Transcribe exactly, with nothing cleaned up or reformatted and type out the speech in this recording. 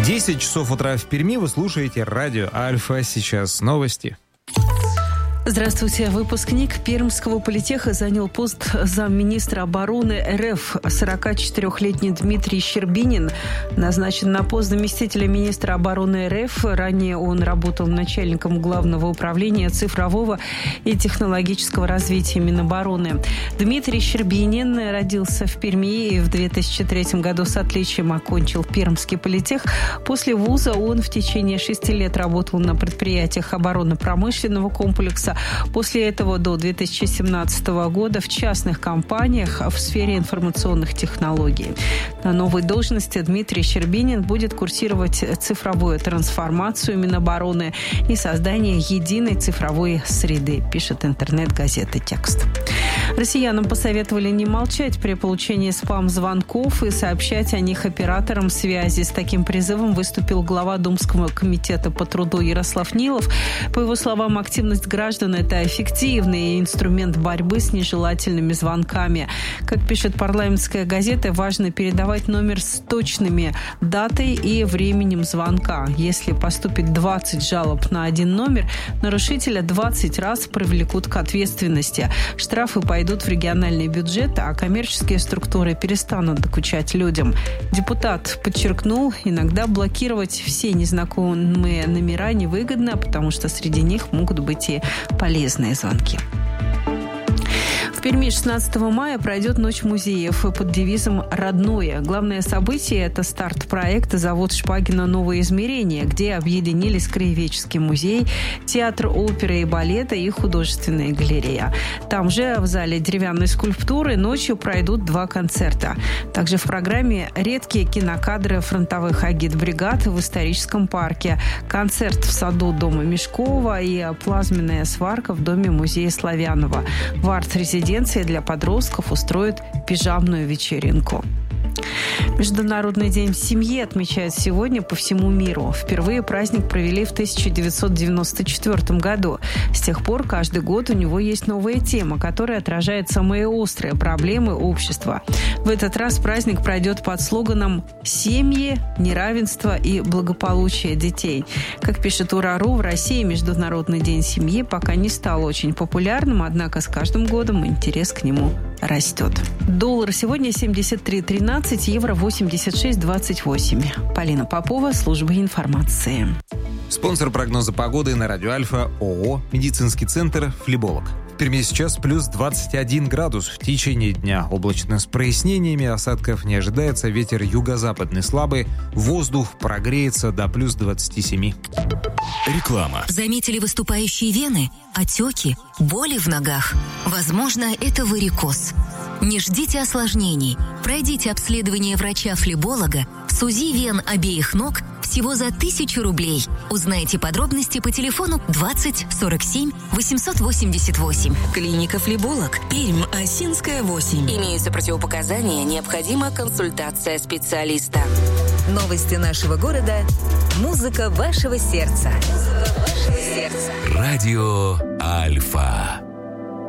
десять часов утра в Перми. Вы слушаете радио Альфа. Сейчас новости. Здравствуйте. Выпускник Пермского политеха занял пост замминистра обороны РФ. сорокачетырёхлетний Дмитрий Щербинин назначен на пост заместителя министра обороны РФ. Ранее он работал начальником Главного управления цифрового и технологического развития Минобороны. Дмитрий Щербинин родился в Перми и в две тысячи третьем году с отличием окончил Пермский политех. После вуза он в течение шести лет работал на предприятиях оборонно-промышленного комплекса. После этого до две тысячи семнадцатого года в частных компаниях в сфере информационных технологий. На новой должности Дмитрий Щербинин будет курсировать цифровую трансформацию Минобороны и создание единой цифровой среды, пишет интернет-газета «Текст». Россиянам посоветовали не молчать при получении спам-звонков и сообщать о них операторам связи. С таким призывом выступил глава Думского комитета по труду Ярослав Нилов. По его словам, активность граждан – это эффективный инструмент борьбы с нежелательными звонками. Как пишет парламентская газета, важно передавать номер с точными датой и временем звонка. Если поступит двадцать жалоб на один номер, нарушителя двадцать раз привлекут к ответственности. Штрафы пойдут идут в региональный бюджет, а коммерческие структуры перестанут докучать людям. Депутат подчеркнул, иногда блокировать все незнакомые номера невыгодно, потому что среди них могут быть и полезные звонки. В Перми шестнадцатого мая пройдет Ночь музеев под девизом «Родное». Главное событие – это старт проекта «Завод Шпагина. Новые измерения», где объединились Краеведческий музей, театр оперы и балета и художественная галерея. Там же, в зале деревянной скульптуры, ночью пройдут два концерта. Также в программе редкие кинокадры фронтовых агитбригад в историческом парке, концерт в саду дома Мешкова и плазменная сварка в доме музея Славянова. В арт-резиденции для подростков устроят пижамную вечеринку. Международный день семьи отмечают сегодня по всему миру. Впервые праздник провели в тысяча девятьсот девяносто четвёртом году. С тех пор каждый год у него есть новая тема, которая отражает самые острые проблемы общества. В этот раз праздник пройдет под слоганом «Семьи, неравенство и благополучие детей». Как пишет Урару, в России Международный день семьи пока не стал очень популярным, однако с каждым годом интерес к нему растет. Доллар сегодня семьдесят три тринадцать, евро восемьдесят шесть двадцать восемь. Полина Попова, служба информации. Спонсор прогноза погоды на радио Альфа ООО «Медицинский центр Флеболог». В Перми сейчас плюс двадцать один градус. В течение дня облачно с прояснениями, осадков не ожидается, ветер юго-западный слабый, воздух прогреется до плюс двадцати семи. Реклама. Заметили выступающие вены, отеки, боли в ногах? Возможно, это варикоз. Не ждите осложнений. Пройдите обследование врача-флеболога с УЗИ вен обеих ног всего за тысячу рублей. Узнайте подробности по телефону двадцать сорок семь восемьсот восемьдесят восемь. Клиника «Флеболог», Пермь, Осинская, восемь. Имеются противопоказания, необходима консультация специалиста. Новости нашего города. Музыка вашего сердца. Радио Альфа.